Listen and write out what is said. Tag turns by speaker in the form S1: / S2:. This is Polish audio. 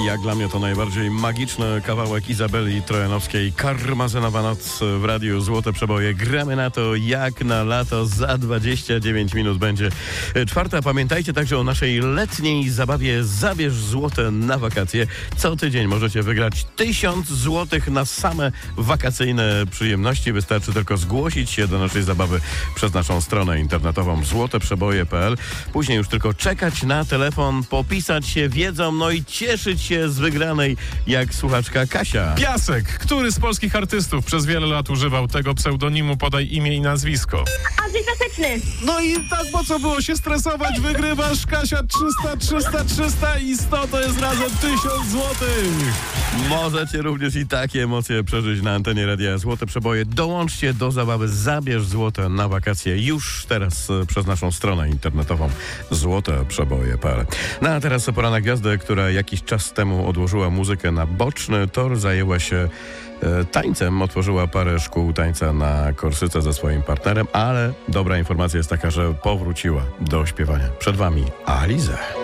S1: Jak dla mnie to najbardziej magiczny kawałek Izabeli Trojanowskiej. Karmazynowa noc w radiu Złote Przeboje. Gramy na to jak na lato. Za 29 minut będzie czwarta. Pamiętajcie także o naszej letniej zabawie Zabierz złote na wakacje. Co tydzień możecie wygrać 1000 złotych na same wakacyjne przyjemności. Wystarczy tylko zgłosić się do naszej zabawy przez naszą stronę internetową złoteprzeboje.pl. Później już tylko czekać na telefon, popisać się wiedzą, no i cieszyć się z wygranej, jak słuchaczka Kasia.
S2: Piasek. Który z polskich artystów przez wiele lat używał tego pseudonimu? Podaj imię i nazwisko.
S3: Andrzej Piaseczny.
S2: No i tak po co było się stresować? Wygrywasz, Kasia, 300 i 100 to jest razem 1000 złotych.
S1: Możecie również i takie emocje przeżyć na antenie Radia Złote Przeboje. Dołączcie do zabawy Zabierz złote na wakacje już teraz przez naszą stronę internetową złoteprzeboje.pl. No a teraz pora na gwiazdę, która jakiś czas temu odłożyła muzykę na boczny tor, zajęła się tańcem, otworzyła parę szkół tańca na Korsyce ze swoim partnerem, ale dobra informacja jest taka, że powróciła do śpiewania. Przed wami Alizę.